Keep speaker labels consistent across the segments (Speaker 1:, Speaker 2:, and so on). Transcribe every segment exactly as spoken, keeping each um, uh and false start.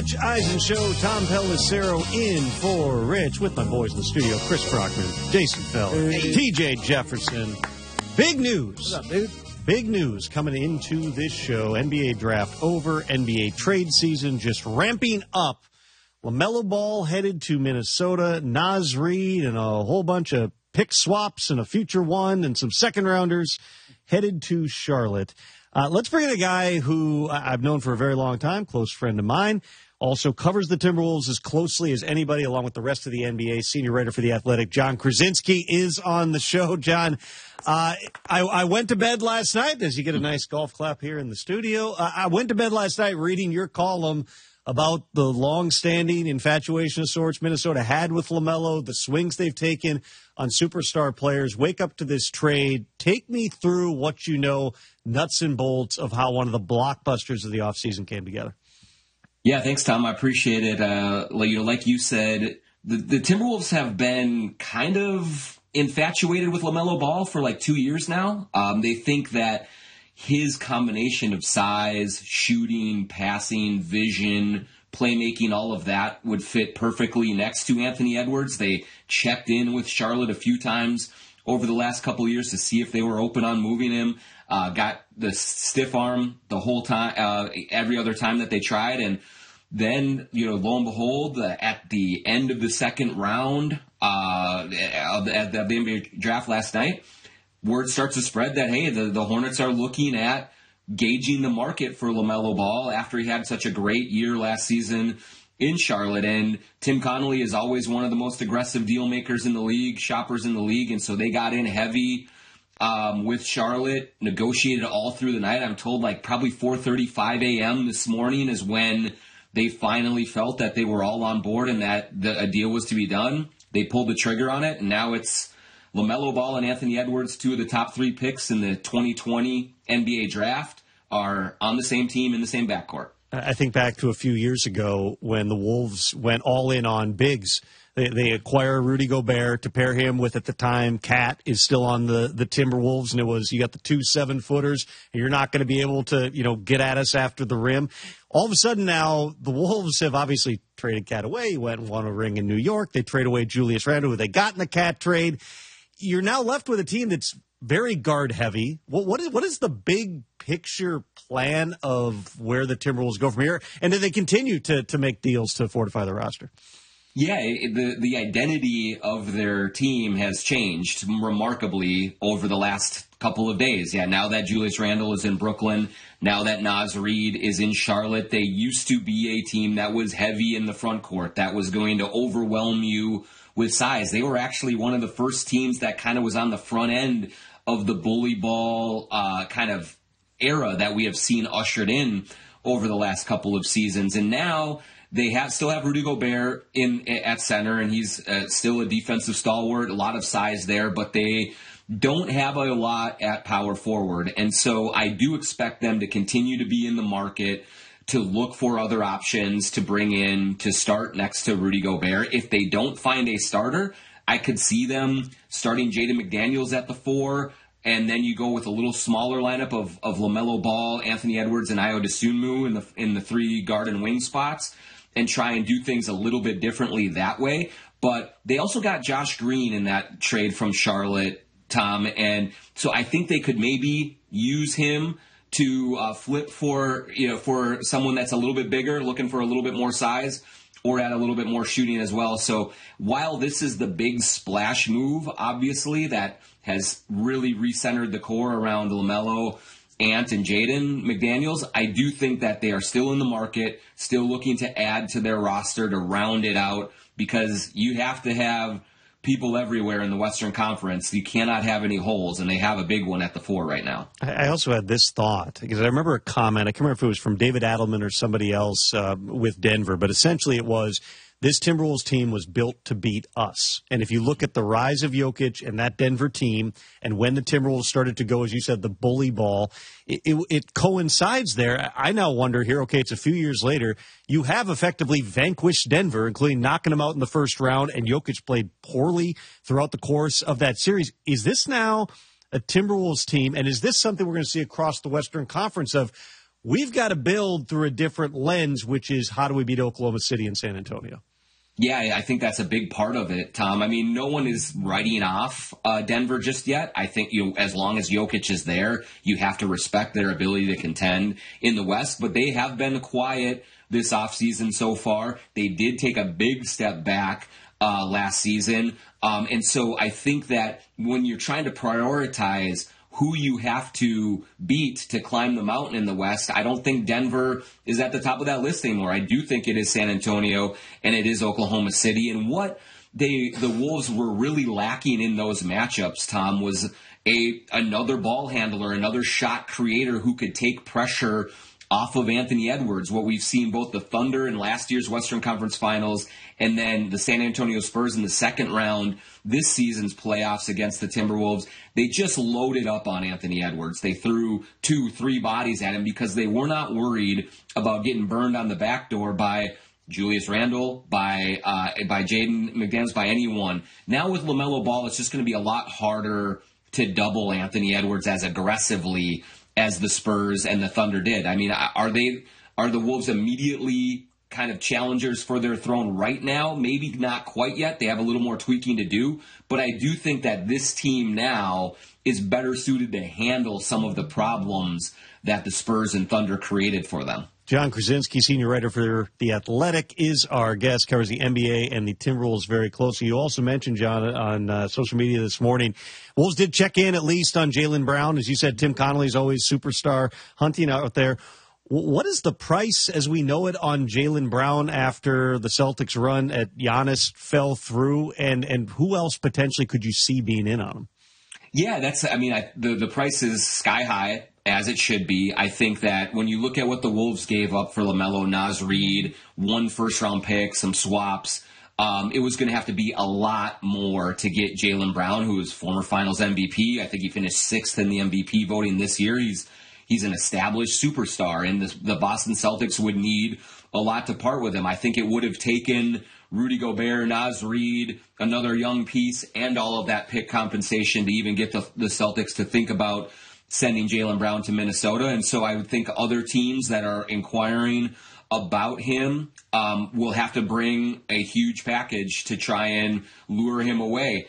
Speaker 1: Rich Eisen Show. Tom Pellicero in for Rich with my boys in the studio, Chris Brockman, Jason Feller, hey. T J Jefferson. Big news.
Speaker 2: What's up, dude?
Speaker 1: Big news coming into this show. N B A draft over. N B A trade season just ramping up. LaMelo Ball headed to Minnesota. Naz Reid and a whole bunch of pick swaps and a future one and some second rounders headed to Charlotte. Uh, let's bring in a guy who I've known for a very long time, close friend of mine, also covers the Timberwolves as closely as anybody, along with the rest of the N B A. Senior writer for The Athletic, John Krasinski, is on the show. John, uh, I, I went to bed last night, as you get a nice golf clap here in the studio. Uh, I went to bed last night reading your column about the long-standing infatuation of sorts Minnesota had with LaMelo, the swings they've taken on superstar players. Wake up to this trade. Take me through what you know, nuts and bolts, of how one of the blockbusters of the offseason came together.
Speaker 3: Yeah, thanks, Tom. I appreciate it. Uh, like, you know, like you said, the, the Timberwolves have been kind of infatuated with LaMelo Ball for like two years now. Um, they think that his combination of size, shooting, passing, vision, playmaking, all of that would fit perfectly next to Anthony Edwards. They checked in with Charlotte a few times over the last couple of years to see if they were open on moving him. Uh, got the stiff arm the whole time, uh, every other time that they tried. And then, you know, lo and behold, uh, at the end of the second round uh, of the, at the N B A draft last night, word starts to spread that, hey, the, the Hornets are looking at gauging the market for LaMelo Ball after he had such a great year last season in Charlotte. And Tim Connolly is always one of the most aggressive deal makers in the league, shoppers in the league. And so they got in heavy um, with Charlotte, negotiated all through the night. I'm told like probably four thirty-five a.m. this morning is when they finally felt that they were all on board and that the, a deal was to be done. They pulled the trigger on it, and now it's LaMelo Ball and Anthony Edwards, two of the top three picks in the twenty twenty N B A draft, are on the same team in the same backcourt.
Speaker 1: I think back to a few years ago when the Wolves went all in on bigs. They, they acquire Rudy Gobert to pair him with, at the time, Cat is still on the, the Timberwolves, and it was, you got the two seven-footers, and you're not going to be able to, you know, get at us after the rim. All of a sudden now, the Wolves have obviously traded Cat away. He went and won a ring in New York. They trade away Julius Randle, who they got in the Cat trade. You're now left with a team that's very guard-heavy. What, what, is, what is the big picture plan of where the Timberwolves go from here? And do they continue to, to make deals to fortify the roster?
Speaker 3: Yeah, the the identity of their team has changed remarkably over the last couple of days. Yeah, now that Julius Randle is in Brooklyn, now that Naz Reid is in Charlotte, they used to be a team that was heavy in the front court, that was going to overwhelm you with size. They were actually one of the first teams that kind of was on the front end of the bully ball uh, kind of era that we have seen ushered in over the last couple of seasons. And now they have still have Rudy Gobert in at center, and he's uh, still a defensive stalwart, a lot of size there, but they don't have a lot at power forward. And so I do expect them to continue to be in the market, to look for other options to bring in to start next to Rudy Gobert. If they don't find a starter, I could see them starting Jaden McDaniels at the four, and then you go with a little smaller lineup of, of LaMelo Ball, Anthony Edwards, and Ayo Dosunmu in the in the three guard and wing spots, and try and do things a little bit differently that way. But they also got Josh Green in that trade from Charlotte, Tom, and so I think they could maybe use him to uh, flip for, you know, for someone that's a little bit bigger, looking for a little bit more size, or add a little bit more shooting as well. So while this is the big splash move, obviously, that has really recentered the core around LaMelo, Ant, and Jaden McDaniels, I do think that they are still in the market, still looking to add to their roster to round it out, because you have to have people everywhere in the Western Conference. You cannot have any holes, and they have a big one at the four right now.
Speaker 1: I also had this thought, because I remember a comment, I can't remember if it was from David Adelman or somebody else uh, with Denver, but essentially it was, this Timberwolves team was built to beat us. And if you look at the rise of Jokic and that Denver team, and when the Timberwolves started to go, as you said, the bully ball, it, it, it coincides there. I now wonder here, okay, it's a few years later, you have effectively vanquished Denver, including knocking them out in the first round, and Jokic played poorly throughout the course of that series. Is this now a Timberwolves team, and is this something we're going to see across the Western Conference of, we've got to build through a different lens, which is how do we beat Oklahoma City and San Antonio?
Speaker 3: Yeah, I think that's a big part of it, Tom. I mean, no one is writing off uh, Denver just yet. I think you, as long as Jokic is there, you have to respect their ability to contend in the West. But they have been quiet this offseason so far. They did take a big step back uh, last season. Um, and so I think that when you're trying to prioritize who you have to beat to climb the mountain in the West, I don't think Denver is at the top of that list anymore. I do think it is San Antonio and it is Oklahoma City. And what they the Wolves were really lacking in those matchups, Tom, was a another ball handler, another shot creator who could take pressure off of Anthony Edwards. What we've seen both the Thunder in last year's Western Conference Finals and then the San Antonio Spurs in the second round this season's playoffs against the Timberwolves, they just loaded up on Anthony Edwards. They threw two, three bodies at him because they were not worried about getting burned on the back door by Julius Randle, by uh, by Jaden McDaniels, by anyone. Now with LaMelo Ball, it's just going to be a lot harder to double Anthony Edwards as aggressively as the Spurs and the Thunder did. I mean, are they are the Wolves immediately kind of challengers for their throne right now? Maybe not quite yet. They have a little more tweaking to do. But I do think that this team now is better suited to handle some of the problems that the Spurs and Thunder created for them.
Speaker 1: John Krasinski, senior writer for The Athletic, is our guest, covers the N B A and the Timberwolves very closely. You also mentioned, John, on uh, social media this morning, Wolves did check in at least on Jaylen Brown. As you said, Tim Connolly's always superstar hunting out there. What is the price, as we know it, on Jaylen Brown after the Celtics run at Giannis fell through? And, and who else potentially could you see being in on him?
Speaker 3: Yeah, that's, I mean, I, the, the price is sky high, as it should be. I think that when you look at what the Wolves gave up for LaMelo, Naz Reid, one first-round pick, some swaps, um, it was going to have to be a lot more to get Jaylen Brown, who is former Finals M V P. I think he finished sixth in the M V P voting this year. He's he's an established superstar, and the, the Boston Celtics would need a lot to part with him. I think it would have taken Rudy Gobert, Naz Reid, another young piece, and all of that pick compensation to even get the, the Celtics to think about sending Jaylen Brown to Minnesota. And so I would think other teams that are inquiring about him um, will have to bring a huge package to try and lure him away.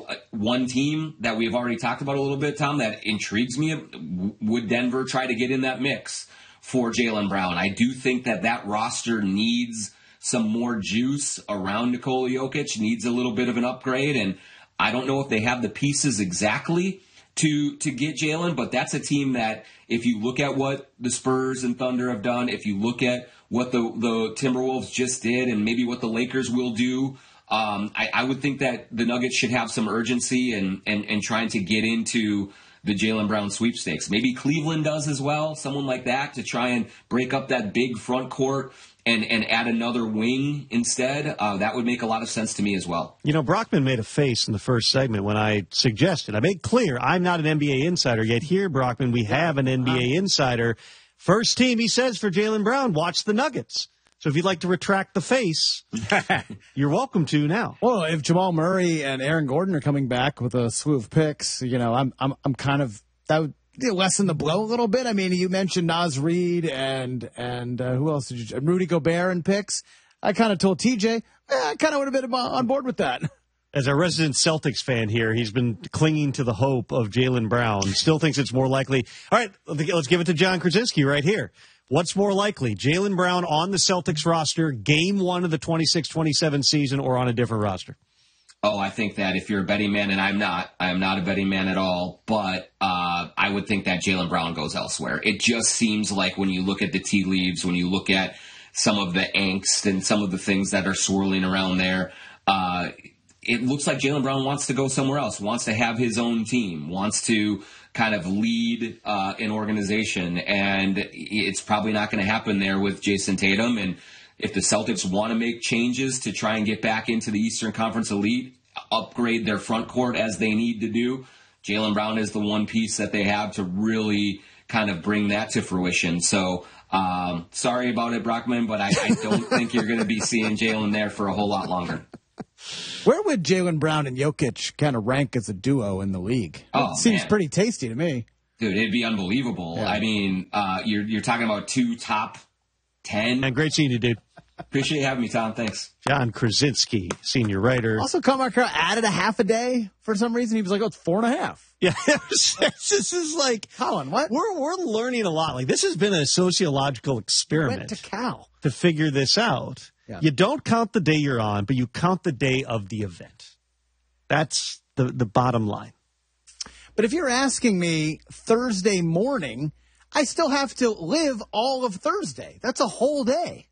Speaker 3: One team that we've already talked about a little bit, Tom, that intrigues me, would Denver try to get in that mix for Jaylen Brown? I do think that that roster needs some more juice around Nikola Jokic, needs a little bit of an upgrade, and I don't know if they have the pieces exactly to to get Jaylen, but that's a team that if you look at what the Spurs and Thunder have done, if you look at what the, the Timberwolves just did and maybe what the Lakers will do, um, I, I would think that the Nuggets should have some urgency and, and, and trying to get into the Jaylen Brown sweepstakes. Maybe Cleveland does as well, someone like that, to try and break up that big front court and, and add another wing instead. Uh, that would make a lot of sense to me as well.
Speaker 1: You know, Brockman made a face in the first segment when I suggested, I made clear I'm not an N B A insider, yet here, Brockman, we have an N B A insider. First team, he says, for Jaylen Brown, watch the Nuggets. So if you'd like to retract the face, you're welcome to now.
Speaker 2: Well, if Jamal Murray and Aaron Gordon are coming back with a slew of picks, you know, I'm I'm I'm kind of that would lessen the blow a little bit. I mean, you mentioned Naz Reid and and uh, who else did you? Rudy Gobert and picks. I kind of told T J, eh, I kind of would have been on board with that.
Speaker 1: As a resident Celtics fan here, he's been clinging to the hope of Jaylen Brown. Still thinks it's more likely. All right, let's give it to John Krasinski right here. What's more likely, Jaylen Brown on the Celtics roster, game one of the twenty-six twenty-seven season, or on a different roster?
Speaker 3: Oh, I think that if you're a betting man, and I'm not, I'm not a betting man at all, but uh, I would think that Jaylen Brown goes elsewhere. It just seems like when you look at the tea leaves, when you look at some of the angst and some of the things that are swirling around there, uh, it looks like Jaylen Brown wants to go somewhere else, wants to have his own team, wants to kind of lead uh, an organization, and it's probably not going to happen there with Jason Tatum. And if the Celtics want to make changes to try and get back into the Eastern Conference Elite, upgrade their front court as they need to do, Jaylen Brown is the one piece that they have to really kind of bring that to fruition. So um, sorry about it, Brockman, but I, I don't think you're going to be seeing Jaylen there for a whole lot longer.
Speaker 2: Where would Jaylen Brown and Jokic kind of rank as a duo in the league?
Speaker 3: Oh,
Speaker 2: it seems
Speaker 3: man.
Speaker 2: pretty tasty to me.
Speaker 3: Dude, it'd be unbelievable.
Speaker 2: Yeah.
Speaker 3: I mean, uh, you're you're talking about two top ten.
Speaker 1: And great seeing you, dude.
Speaker 3: Appreciate you having me, Tom. Thanks.
Speaker 1: John Krasinski, senior writer.
Speaker 2: Also, Carmichael added a half a day for some reason. He was like, oh, it's four and a half.
Speaker 1: Yeah, this is like
Speaker 2: Colin, what?
Speaker 1: We're we're learning a lot. Like this has been a sociological experiment
Speaker 2: Went to Cal.
Speaker 1: to figure this out.
Speaker 2: Yeah.
Speaker 1: You don't count the day you're on, but you count the day of the event. That's the the bottom line.
Speaker 2: But if you're asking me Thursday morning, I still have to live all of Thursday. That's a whole day.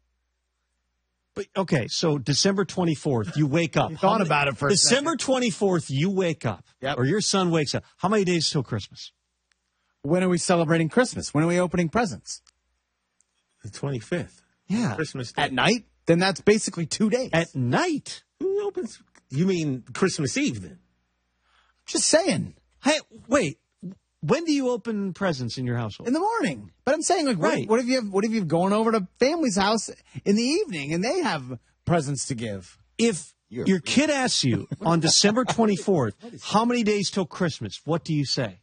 Speaker 1: But okay, so December twenty-fourth, you wake up.
Speaker 2: You thought
Speaker 1: How
Speaker 2: about
Speaker 1: many-
Speaker 2: it for a
Speaker 1: December twenty-fourth, you wake up.
Speaker 2: Yep.
Speaker 1: Or your son wakes up. How many days till Christmas?
Speaker 2: When are we celebrating Christmas? When are we opening presents?
Speaker 4: The twenty-fifth.
Speaker 1: Yeah.
Speaker 4: Christmas Day.
Speaker 2: At night? Then that's basically two days.
Speaker 1: At night.
Speaker 4: Who opens? You mean Christmas Eve then?
Speaker 2: Just saying.
Speaker 1: Hey, wait. When do you open presents in your household?
Speaker 2: In the morning. But I'm saying, like, what,
Speaker 1: Right.
Speaker 2: what if you have, what if you've gone over to family's house in the evening and they have presents to give?
Speaker 1: If
Speaker 2: You're-
Speaker 1: your kid asks you on December twenty-fourth, how many days till Christmas, what do you say?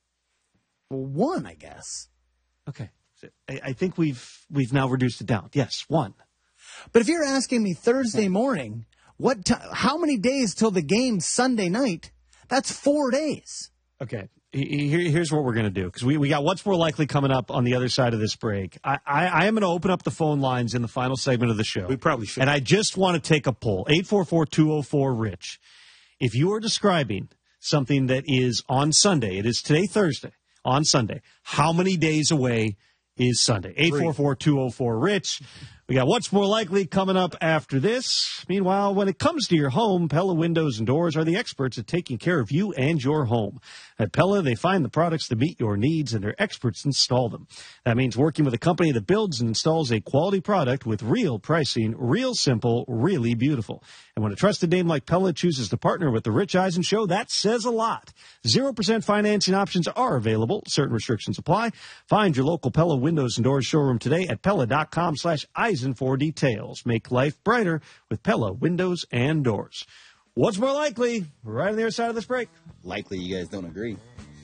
Speaker 2: Well, one, I guess.
Speaker 1: Okay. I, I think we've we've now reduced it down. Yes, one.
Speaker 2: But if you're asking me Thursday morning, what? T- how many days till the game Sunday night? That's four days.
Speaker 1: Okay. Here, here's what we're going to do, because we, we got what's more likely coming up on the other side of this break. I, I, I am going to open up the phone lines in the final segment of the show.
Speaker 4: We probably should.
Speaker 1: And I just want to take a poll. eight four four, two oh four, RICH. If you are describing something that is on Sunday, it is today, Thursday, on Sunday, how many days away is Sunday? eight four four, two oh four, RICH. We got what's more likely coming up after this. Meanwhile, when it comes to your home, Pella Windows and Doors are the experts at taking care of you and your home. At Pella, they find the products that meet your needs, and their experts install them. That means working with a company that builds and installs a quality product with real pricing, real simple, really beautiful. And when a trusted name like Pella chooses to partner with the Rich Eisen Show, that says a lot. zero percent financing options are available. Certain restrictions apply. Find your local Pella Windows and Doors showroom today at Pella.com slash Eisen for details. Make life brighter with Pella Windows and Doors. What's more likely? Right on the other side of this break.
Speaker 5: Likely you guys don't agree.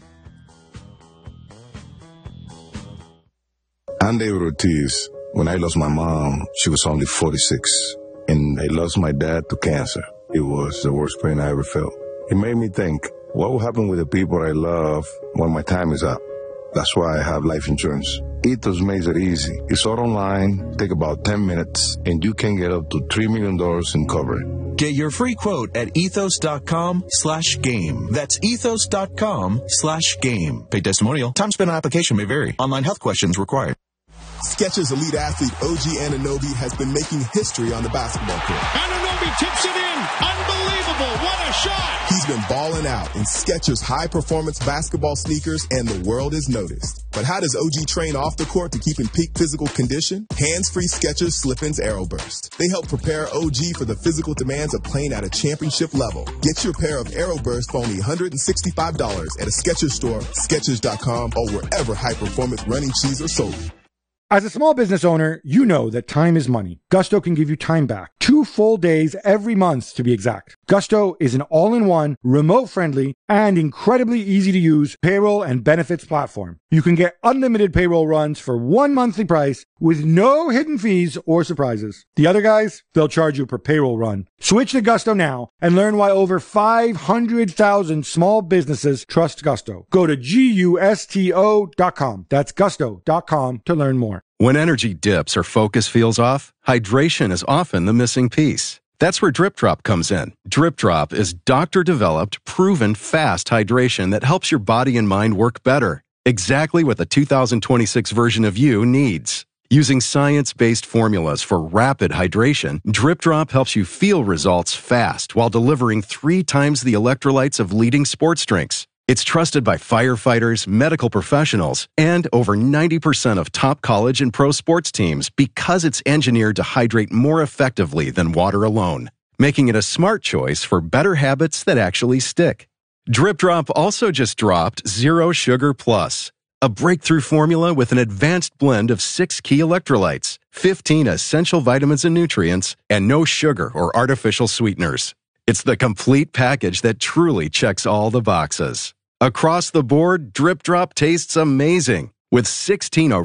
Speaker 6: I'm David Ortiz. When I lost my mom, she was only forty-six. And I lost my dad to cancer. It was the worst pain I ever felt. It made me think, what will happen with the people I love when my time is up? That's why I have life insurance. Ethos makes it easy. It's all online, take about ten minutes, and you can get up to three million dollars in coverage.
Speaker 7: Get your free quote at ethos.com slash game. That's ethos.com slash game. Paid testimonial. Time spent on application may vary. Online health questions required.
Speaker 8: Skechers elite athlete O G Anunoby has been making history on the basketball court.
Speaker 9: Anunoby tips it in. Unbelievable. What a shot.
Speaker 8: He's been balling out in Skechers high-performance basketball sneakers, and the world has noticed. But how does O G train off the court to keep in peak physical condition? Hands-free Skechers Slip-ins Aeroburst. They help prepare O G for the physical demands of playing at a championship level. Get your pair of Aeroburst for only one hundred sixty-five dollars at a Skechers store, Skechers dot com, or wherever high-performance running shoes are sold.
Speaker 10: As a small business owner, you know that time is money. Gusto can give you time back. Two full days every month, to be exact. Gusto is an all-in-one, remote-friendly, and incredibly easy-to-use payroll and benefits platform. You can get unlimited payroll runs for one monthly price with no hidden fees or surprises. The other guys, they'll charge you per payroll run. Switch to Gusto now and learn why over five hundred thousand small businesses trust Gusto. Go to gusto dot com. That's gusto dot com to learn more.
Speaker 11: When energy dips or focus feels off, hydration is often the missing piece. That's where Drip Drop comes in. Drip Drop is doctor-developed, proven fast hydration that helps your body and mind work better. Exactly what the two thousand twenty-six version of you needs. Using science-based formulas for rapid hydration, Drip Drop helps you feel results fast while delivering three times the electrolytes of leading sports drinks. It's trusted by firefighters, medical professionals, and over ninety percent of top college and pro sports teams because it's engineered to hydrate more effectively than water alone, making it a smart choice for better habits that actually stick. Drip Drop also just dropped Zero Sugar Plus, a breakthrough formula with an advanced blend of six key electrolytes, fifteen essential vitamins and nutrients, and no sugar or artificial sweeteners. It's the complete package that truly checks all the boxes. Across the board, Drip Drop tastes amazing. With sixteen